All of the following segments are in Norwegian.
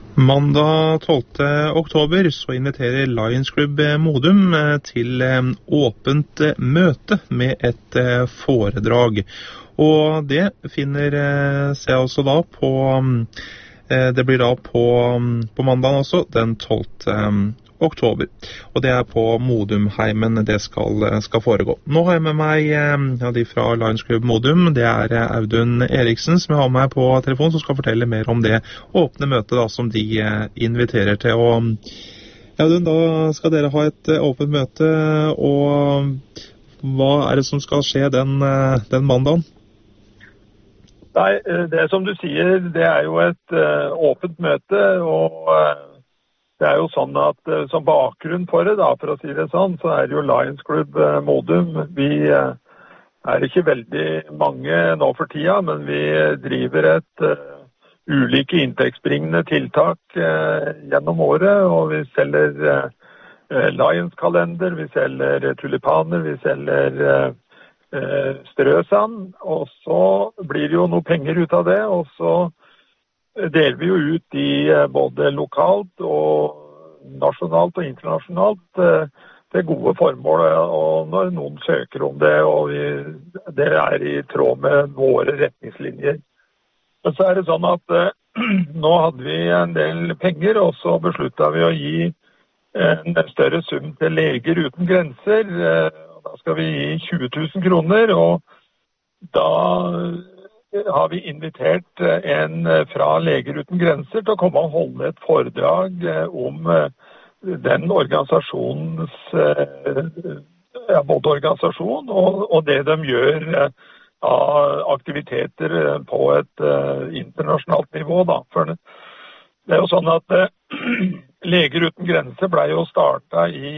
Mandag 12. oktober så inviterer Lions Club Modum til åpent møte med et foredrag. Og det finner seg også da på, det blir da på mandag også, den 12. oktober. Og det på Modumheimen det skal foregå. Nå har jeg med meg de fra Lions Club Modum. Det Audun Eriksen som jeg har med på telefon, som skal fortelle mer om det åpne møtet da, som de inviterer til. Og Audun, da skal dere ha et åpent møte, og hva det som skal skje den mandagen? Nei, det som du sier, det jo et åpent møte, og det jo sånn at som bakgrunn for det, da, for å si det sånn, så det jo Lions Club Modum. Vi ikke veldig mange nå for tida, men vi driver et ulike inntektsbringende tiltak gjennom året, og vi selger Lions-kalender, vi selger tulipaner, vi selger strøsand, og så blir det jo noe penger ut av det, og så deler vi jo ut i både lokalt og nasjonalt og internasjonalt til gode formål, og når noen søker om det, og det i tråd med våre retningslinjer. Men så det sånn at nå hadde vi en del penger, og så besluttet vi å gi en større sum til Leger Uten Grenser. Da skal vi gi 20 000 kroner, og da har vi invitert en fra Leger Uten Grenser til å komme og holde et foredrag om den organisasjonens, både organisasjon og det de gjør av aktiviteter på et internasjonalt nivå. Da. For det jo sånn at Leger Uten Grenser ble jo startet i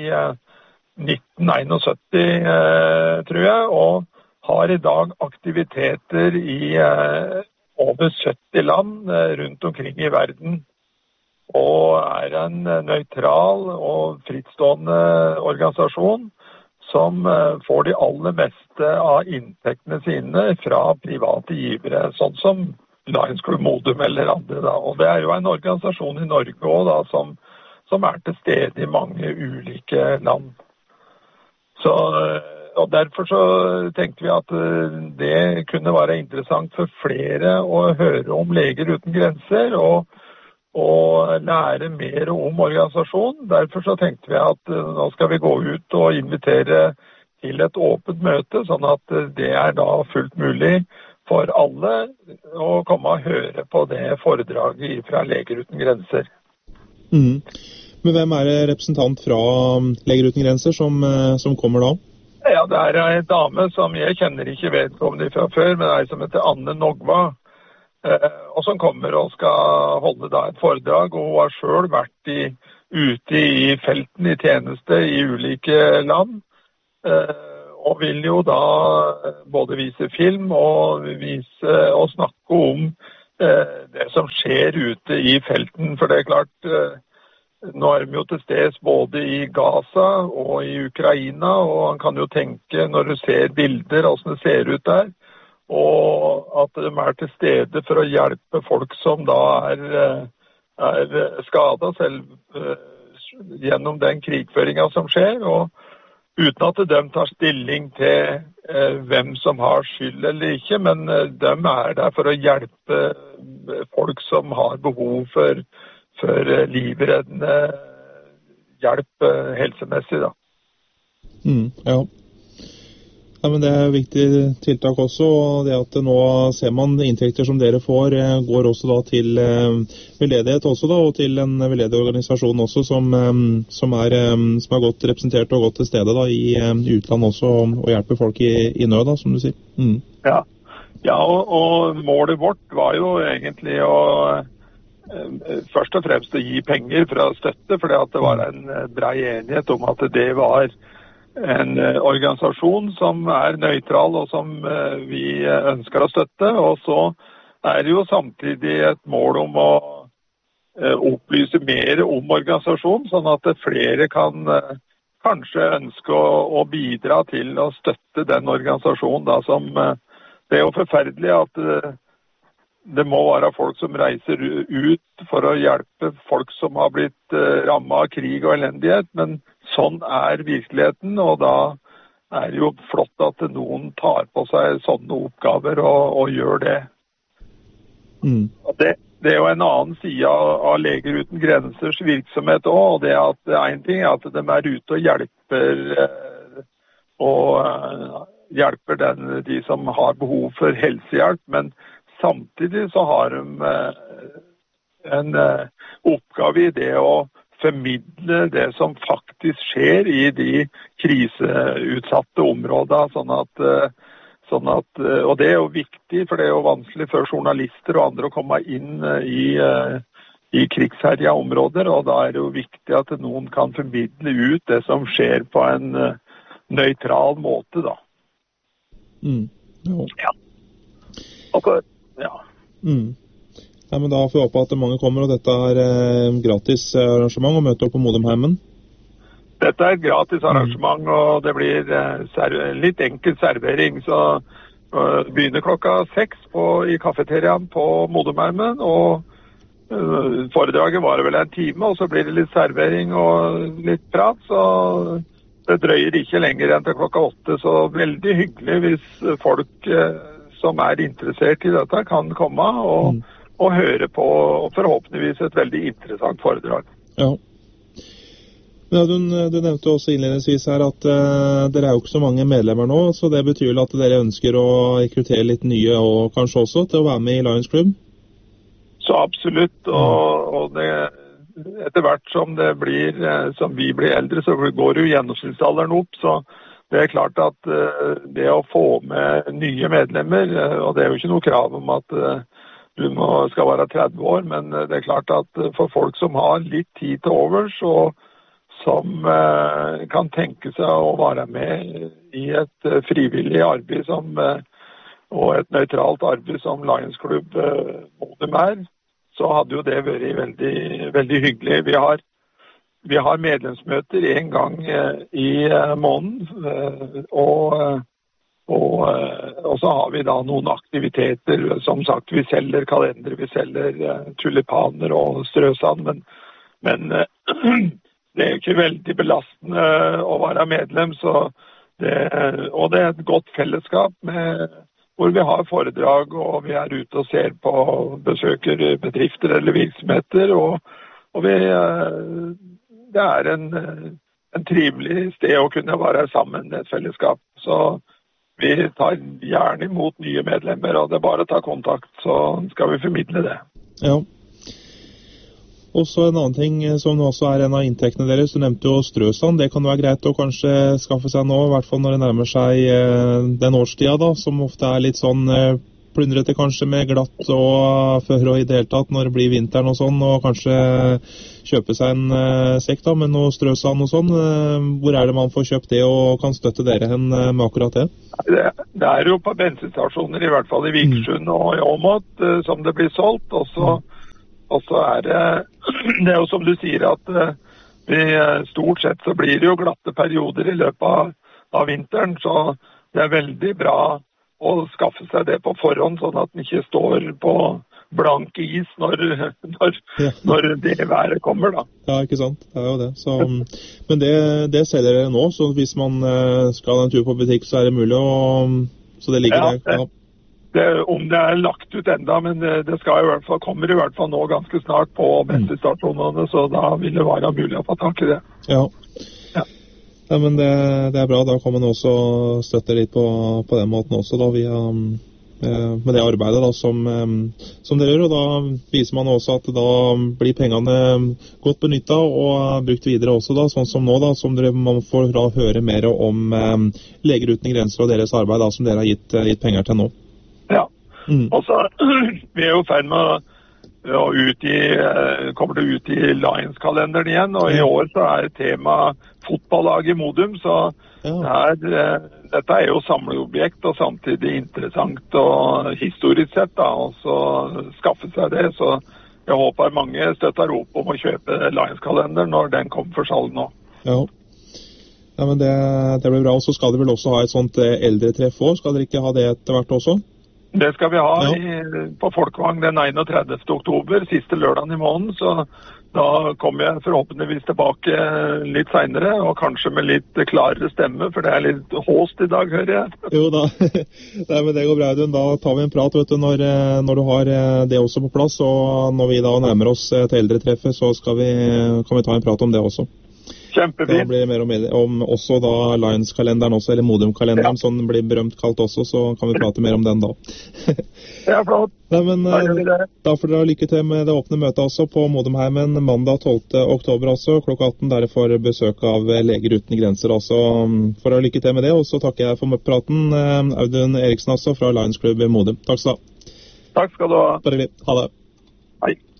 1971, tror jeg, og har i dag aktiviteter i over 70 land rundt omkring i verden, og en nøytral og frittstående organisasjon som får de aller meste av inntektene sine fra private givere, sånn som Lions Club Modum eller andre. Da. Og det jo en organisasjon i Norge også, da, som til stede i mange ulike land. Og derfor så tenkte vi at det kunne være interessant for flere å høre om Leger Uten Grenser og lære mer om organisasjonen. Derfor så tenkte vi at nå skal vi gå ut og invitere til et åpent møte, sånn at det da fullt mulig for alle å komme og høre på det foredraget fra Leger Uten Grenser. Men hvem det representant fra Leger Uten Grenser som kommer da? Ja, det en dame som jeg kjenner ikke vedkommende fra før, men som heter Anne Nogva, og som kommer og skal holde da et foredrag, og hun har selv vært ute i felten i tjeneste i ulike land, og vil jo da både vise film og snakke om det som skjer ute i felten, for det klart, nå de jo til steds både i Gaza og i Ukraina, og han kan jo tenke når du ser bilder, hvordan det ser ut der, og at de til stede for å hjelpe folk som da skadet selv gjennom den krigføringen som skjer, og uten at de tar stilling til hvem som har skyld eller ikke, men de der for å hjelpe folk som har behov for livreddende hjelp helsemessig, da. Ja. Ja, men det et viktig tiltak også, og det at nå ser man inntekter som dere får, går også da til veldedighet også da, og til en veldedig organisasjon også, som godt representert og godt til stede da, i utland også, og hjelper folk i nød da, som du sier. Ja, og målet vårt var jo egentlig å først og fremst å gi penger for å støtte, fordi at det var en bred enighet om at det var en organisasjon som nøytral og som vi ønsker å støtte, og så det jo samtidig et mål om å opplyse mer om organisasjonen, sånn at flere kan kanskje ønske å bidra til å støtte den organisasjonen da, som det jo forferdelig at det må være folk som reiser ut for å hjelpe folk som har blitt rammet av krig og elendighet, men sånn virkeligheten, og da det jo flott at noen tar på seg sånne oppgaver og gjør det. Det jo en annen side av Leger Uten Grensers virksomhet også, og det at en ting at de ute og hjelper de som har behov for helsehjelp, men samtidig så har de en oppgave i det å formidle det som faktisk skjer i de kriseutsatte områdene, og det jo viktig, for det jo vanskelig for journalister og andre å komme inn i krigsherja områder, og da det jo viktig at noen kan formidle ut det som skjer på en nøytral måte, da. Ja. Ja. Ja, men da får vi håpe at mange kommer, og dette gratis arrangement å møte opp på Modumheimen. Dette et gratis arrangement, og det blir litt enkel servering, så det begynner klokka 6 i kafeteriaen på Modumheimen, og foredraget var vel en time, og så blir det litt servering og litt prat, så det drøyer ikke lenger enn til klokka 8, så veldig hyggelig hvis folk som interessert i dette kan komme og høre på, og forhåpentligvis et veldig interessant foredrag. Ja. Ja, du nevnte også innledningsvis her at dere jo ikke så mange medlemmer nå, så det betyr at dere ønsker å rekruttere litt nye, og kanskje også til å være med i Lions Club? Så absolutt, og det, etter hvert som vi blir eldre, så går jo gjennomsnittsalderen opp, så det klart at det å få med nye medlemmer, og det jo ikke noe krav om at du skal være 30 år, men det klart at for folk som har litt tid til overs, og som kan tenke seg å være med i et frivillig arbeid og et nøytralt arbeid som Lions Club Modum så hadde jo det vært veldig, veldig hyggelig. Vi har medlemsmøter en gang i måneden, og så har vi da noen aktiviteter. Som sagt, vi selger kalender, vi selger tulipaner og strøsand, men det jo ikke veldig belastende å være medlem, og det et godt fellesskap hvor vi har foredrag, og vi ute og ser på, besøker bedrifter eller virksomheter, og det en trivelig sted å kunne være sammen i et fellesskap. Så vi tar gjerne imot nye medlemmer, og det bare å ta kontakt, så skal vi formidle det. Ja. Og så en annen ting som også en av inntektene deres, du nevnte jo strøsand, det kan være greit å kanskje skaffe seg nå, i hvert fall når det nærmer seg den årstida da, som ofte litt sånn plundrete kanskje med glatt og før og i det hele tatt når det blir vinteren og sånn, og kanskje kjøpe seg en sekk da, med noe strøsand og sånn. Hvor det man får kjøpt det, og kan støtte dere hen med akkurat det? Det jo på bensinstasjoner, i hvert fall i Vikersund og i Åmot, som det blir solgt, og så det jo som du sier at stort sett så blir det jo glatte perioder i løpet av vinteren, så det veldig bra å skaffe seg det på forhånd, sånn at den ikke står på blank is når det været kommer da. Ja, ikke sant? Det jo det. Så, men det ser dere nå, så hvis man skal ha en tur på butikk, så det mulig, så det ligger der. Ja. Om det lagt ut enda, men det kommer i hvert fall nå ganske snart på bensinstasjonene, så da vil det være mulig å få tak i det. Ja. Ja, men det bra. Da kan man også støtte litt på den måten også, da, med det arbeidet da, som dere gjør, og da viser man også at da blir pengene godt benyttet og brukt videre også, da, sånn som nå, da, som man får da høre mer om Leger Uten Grenser og deres arbeid da, som dere har gitt penger til nå. Ja, og så vi jo ferdig med kommer det ut i Lions-kalenderen igjen, og i år så tema fotballag i Modum, så dette jo samleobjekt og samtidig interessant og historisk sett da, og så skaffe seg det, så jeg håper mange støtter opp om å kjøpe Lions-kalenderen når den kommer for salg nå. Ja, men det blir bra, og så skal dere vel også ha et sånt eldretreff også, skal dere ikke ha det etter hvert også? Det skal vi ha Ja. på Folkevang den 31. oktober, siste lørdagen i måneden, så da kommer jeg forhåpentligvis tilbake litt senere, og kanskje med litt klarere stemme, for det er litt håst i dag, hører jeg. Jo da, nei, men det går bra, Audun. Da tar vi en prat, vet du, når du har det også på plass, og når vi da nærmer oss til eldretreffet, så kan vi ta en prat om det også. Kjempefint. Da blir det mer om også da Lions-kalenderen også, eller Modum-kalenderen, som den blir berømt kalt også, så kan vi prate mer om den da. Ja, flott. Nei, men Da gjør vi det. da får dere ha lykke til med det åpne møtet også på Modumheimen mandag 12. oktober altså, klokka 18, der får besøk av Leger Uten Grenser altså. For å ha lykke til med det, og så takker jeg for praten, Audun Eriksen altså, fra Lions Club Modum. Takk skal du ha. Takk skal du ha. Bare hyggelig. Ha det. Hei.